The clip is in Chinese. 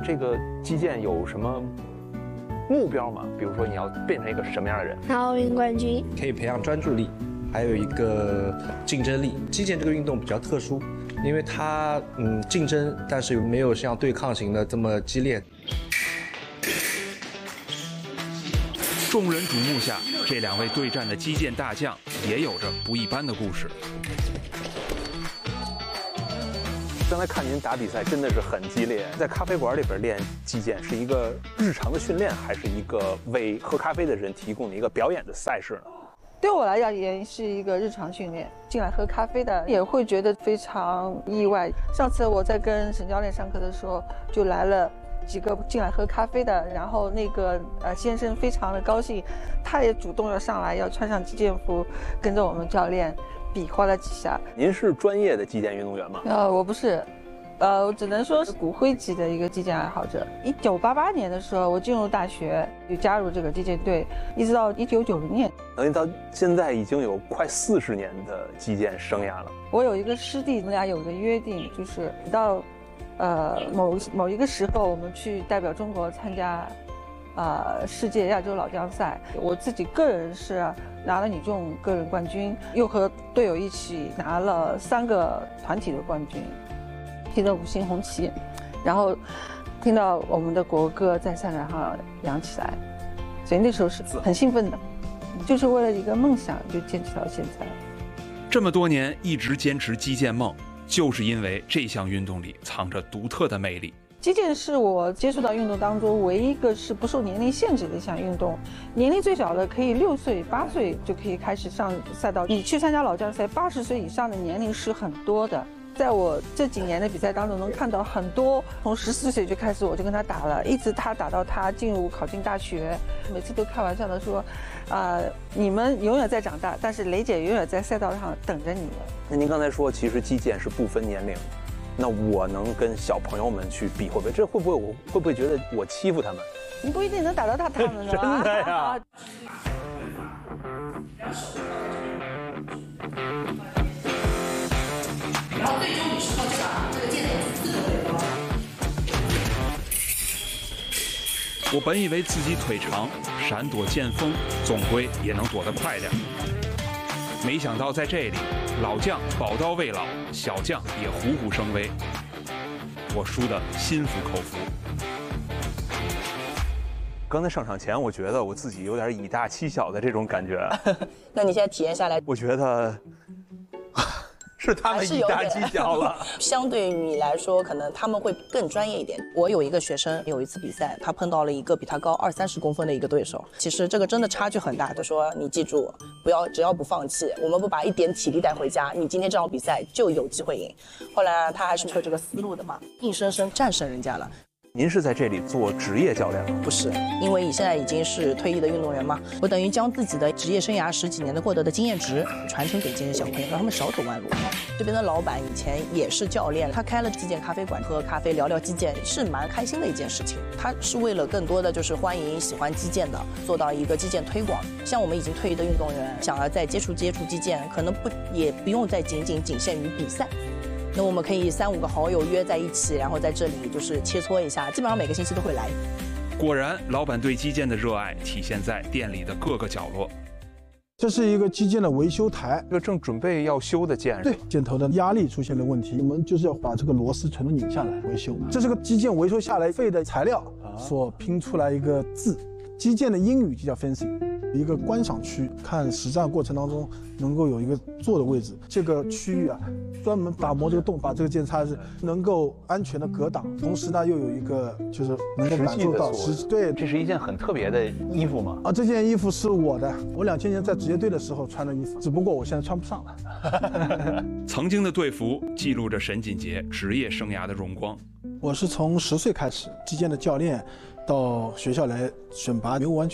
这个击剑有什么目标吗？比如说你要变成一个什么样的人？ 拿奥运冠军。 可以培养专注力，还有一个竞争力。击剑这个运动比较特殊，因为它竞争，但是没有像对抗型的这么激烈。 众人瞩目下，这两位对战的击剑大将也有着不一般的故事。 刚才看您打比赛真的是很激烈，在咖啡馆里边练击剑是一个日常的训练，还是一个为喝咖啡的人提供的一个表演的赛事呢？ 对我来讲也是一个日常训练。进来喝咖啡的也会觉得非常意外。上次我在跟沈教练上课的时候，就来了几个进来喝咖啡的，然后那个先生非常的高兴，他也主动要上来，要穿上击剑服，跟着我们教练比划了几下。 您是专业的击剑运动员吗？ 我不是，我只能说是骨灰级的一个击剑爱好者。1988年的时候，我进入大学就加入这个击剑队，一直到1990年。 等于到现在已经有快40年的击剑生涯了。 我有一个师弟，我们俩有个约定，就是到某一个时候，我们去代表中国参加世界亚洲老将赛。我自己个人是拿了女重个人冠军，又和队友一起拿了3个团体的冠军，提着5星红旗，然后听到我们的国歌在赛场上扬起来，所以那时候是很兴奋的，就是为了一个梦想就坚持到现在。 这么多年一直坚持击剑梦，就是因为这项运动里藏着独特的魅力。 击剑是我接触到运动当中唯一一个是不受年龄限制的一项运动，年龄最小的可以6岁、8岁就可以开始上赛道。你去参加老将赛，80岁以上的年龄是很多的。在我这几年的比赛当中，能看到很多从14岁就开始我就跟他打了，一直他打到他考进大学，每次都开玩笑的说，你们永远在长大，但是雷姐永远在赛道上等着你们。 那您刚才说，其实击剑是不分年龄，那我能跟小朋友们去比会不会？这会不会觉得我欺负他们？ 你不一定能打到他们的。 真的呀。 然后最终你是靠这个剑头4个尾巴。 我本以为自己腿长，闪躲剑锋总归也能躲得快点，没想到在这里，老将宝刀未老，小将也虎虎生威，我输得心服口服。 刚才上场前，我觉得我自己有点以大欺小的这种感觉。 那你现在体验下来， 我觉得是他们以大欺小了。 相对于你来说，可能他们会更专业一点。我有一个学生，有一次比赛，他碰到了一个比他高20-30公分的一个对手。其实这个真的差距很大。他说：“你记住，只要不放弃，我们不把一点体力带回家，你今天这场比赛就有机会赢。”后来他还是有这个思路的嘛，硬生生战胜人家了。 您是在这里做职业教练吗？ 不是，因为你现在已经是退役的运动员嘛，我等于将自己的职业生涯10几年的获得的经验值传承给这些小朋友，让他们少走弯路。这边的老板以前也是教练，他开了击剑咖啡馆，喝咖啡聊聊击剑是蛮开心的一件事情。他是为了更多的就是欢迎喜欢击剑的，做到一个击剑推广。像我们已经退役的运动员，想要再接触击剑，可能也不用再仅限于比赛。那我们可以3-5个好友约在一起，然后在这里就是切磋一下，基本上每个星期都会来。 果然，老板对击剑的热爱体现在店里的各个角落。 这是一个击剑的维修台， 这个正准备要修的剑， 对，箭头的压力出现了问题，我们就是要把这个螺丝全都拧下来维修。这是个击剑维修下来废的材料所拼出来一个字，击剑的英语就叫 fencing。一个观赏区，看实战过程当中能够有一个坐的位置，这个区域专门打磨这个洞，把这个剑插是能够安全的隔挡，同时呢又有一个就是能够感受到对， 这是一件很特别的衣服吗？ 这件衣服是我的，我2000年在职业队的时候穿的衣服，只不过我现在穿不上了。 曾经的队服记录着沈锦杰职业生涯的荣光。 我是从10岁开始击剑的教练，到学校来选拔，没有完全